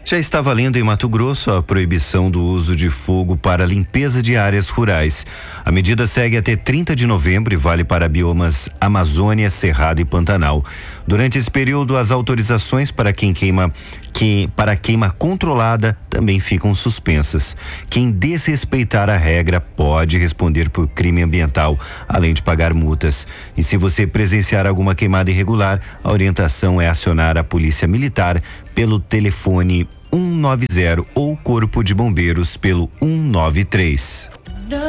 Já está valendo em Mato Grosso a proibição do uso de fogo para limpeza de áreas rurais. A medida segue até 30 de novembro e vale para biomas Amazônia, Cerrado e Pantanal. Durante esse período, as autorizações para para queima controlada também ficam suspensas. Quem desrespeitar a regra pode responder por crime ambiental, além de pagar multas. E se você presenciar alguma queimada irregular, a orientação é acionar a Polícia Militar pelo telefone 190 ou Corpo de Bombeiros pelo 193.